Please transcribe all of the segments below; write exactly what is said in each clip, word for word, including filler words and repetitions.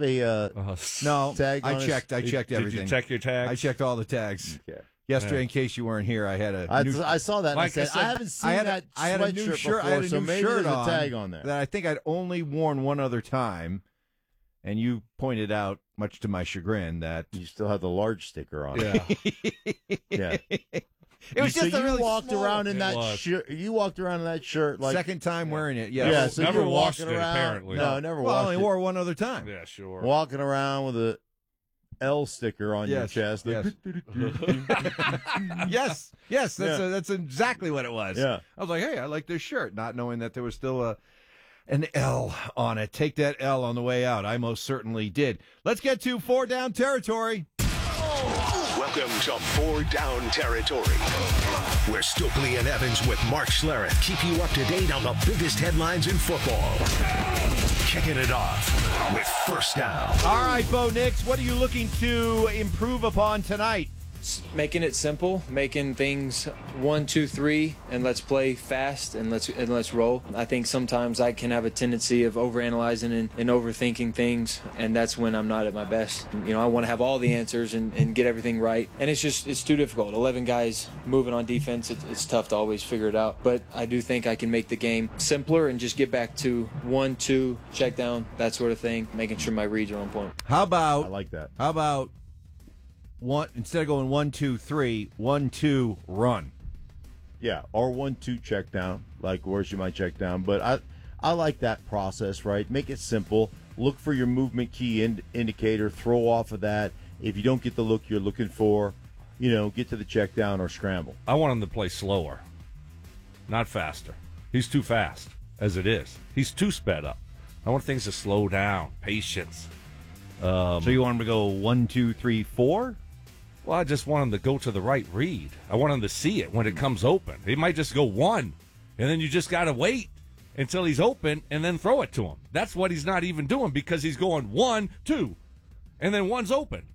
a uh, Uh, No, tag? I on his- checked. I checked did everything. you check your tags? I checked all the tags. Okay. Yesterday, Yeah. in case you weren't here, I had a I, new, I saw that. And Like I I said, said, I haven't seen I had that a, I had a new sweatshirt shirt. I before, had a so new maybe shirt there's a on tag on there. that I think I'd only worn one other time, and you pointed out, much to my chagrin, that You still have the large sticker on Yeah. it. Yeah. it was so just a you really walked small- around in It that was. shirt. You walked around in that shirt like second time wearing it. yeah. Yes. so Never you were washed walking it, around. apparently. No, never well, I washed only it. wore one other time. Yeah, sure. Walking around with a L sticker on Yes, your chest. like, yes, yes, that's Yeah. a, that's exactly what it was. Yeah. I was like, hey, I like this shirt, not knowing that there was still a an L on it. Take that L on the way out. I most certainly did. Let's get to four down territory. Welcome to Four Down Territory, where Stokely and Evans with Mark Schlereth keep you up to date on the biggest headlines in football. Kicking it off with First Down. All right, Bo Nix, what are you looking to improve upon tonight? Making it simple, making things one, two, three, and let's play fast and let's and let's roll. I think sometimes I can have a tendency of overanalyzing and, and overthinking things, and that's when I'm not at my best. You know, I want to have all the answers and, and get everything right, and it's just it's too difficult. eleven guys moving on defense, it, it's tough to always figure it out. But I do think I can make the game simpler and just get back to one, two, check down, that sort of thing, making sure my reads are on point. How about I like that. How about one instead of going one, two, three, one, two, run? Yeah, or one two check down, like where's you might check down. But I I like that process, right? Make it simple. Look for your movement key ind- indicator, throw off of that. If you don't get the look you're looking for, you know, get to the check down or scramble. I want him to play slower, not faster. He's too fast as it is. He's too sped up. I want things to slow down, patience. So you want him to go one, two, three, four? Well, I just want him to go to the right read. I want him to see it when it comes open. He might just go one, and then you just got to wait until he's open and then throw it to him. That's what he's not even doing because he's going one, two, and then one's open.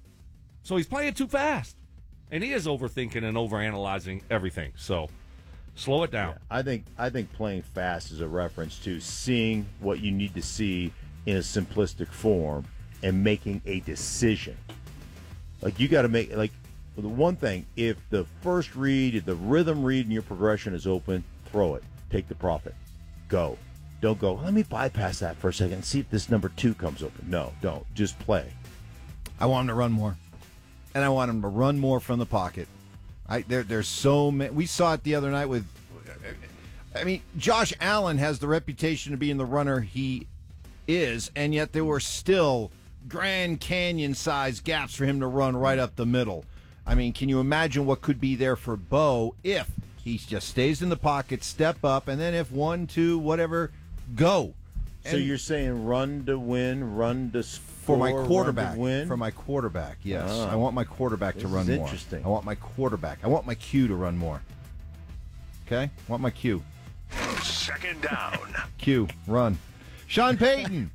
So he's playing too fast, and he is overthinking and overanalyzing everything. So slow it down. I think I think playing fast is a reference to seeing what you need to see in a simplistic form and making a decision. Like you got to make like the one thing. If the first read, if the rhythm read in your progression is open, throw it. Take the profit. Go. Don't go. Let me bypass that for a second and see if this number two comes open. No, don't. Just play. I want him to run more, and I want him to run more from the pocket. I there there's so many. We saw it the other night with. I mean, Josh Allen has the reputation of being the runner he is, and yet there were still Grand Canyon-sized gaps for him to run right up the middle. I mean, can you imagine what could be there for Bo if he just stays in the pocket, step up, and then if one, two, whatever, go. So And you're saying run to win, run to score, for my run quarterback, to win? for my quarterback, yes. Ah. I want my quarterback to This run is more. interesting. I want my quarterback. I want my Q to run more. Okay? I want my Q. Second down. Q, run. Sean Payton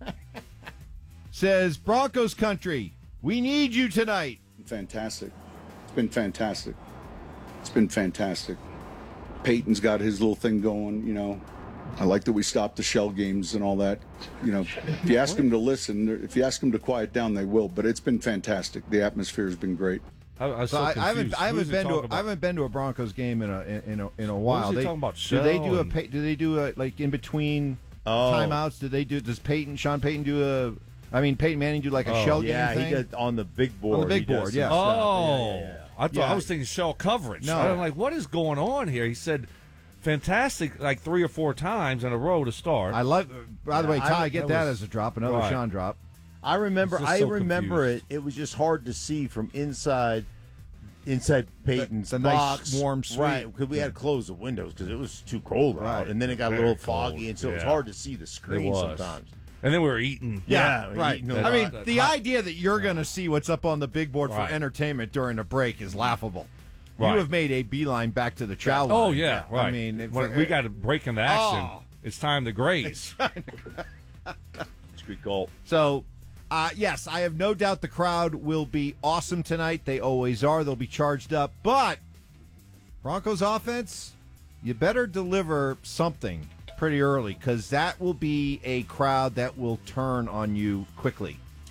says, Broncos country, we need you tonight. Fantastic. It's been fantastic. It's been fantastic. Peyton's got his little thing going, you know. I like that we stopped the shell games and all that. You know, if you ask them to listen, if you ask them to quiet down, they will. But it's been fantastic. The atmosphere has been great. I, I was So so I, I haven't, confused. I Who haven't is he been to, talking a, about? I haven't been to a Broncos game in a in a in a while. is he they, talking about? Do they do a? Shell pay- Do they do a like in between Oh. timeouts? Do they do? Does Peyton, Sean Payton, do a? I mean, Peyton Manning do like a Oh, shell yeah, game he thing? did on the big board. On the big he does board, some yeah. stuff. Oh, yeah, yeah, yeah. I thought Yeah. I was thinking shell coverage. No. I'm like, what is going on here? He said, fantastic, like three or four times in a row to start. I love. By the Yeah, way, I- Ty, get that that was- as a drop. Another Right. Sean drop. I remember. It's just I so remember confused. it. It was just hard to see from inside, inside Peyton's the nice box. warm suite. right? Because we had to close the windows because it was too cold Right. out, and then it got a Very little foggy, cold, and so it was yeah. hard to see the It screen was. sometimes. And then we were eating. Yeah, right. eating a I lot. mean, That the hot- idea that you're going to see what's up on the big board for Right. entertainment during a break is laughable. Right. You have made a beeline back to the chow line. Oh, yeah, right. I mean, if- when we got to break into action. Oh. It's time to graze. It's a good call. So, uh, yes, I have no doubt the crowd will be awesome tonight. They always are. They'll be charged up. But Broncos offense, you better deliver something pretty early because that will be a crowd that will turn on you quickly.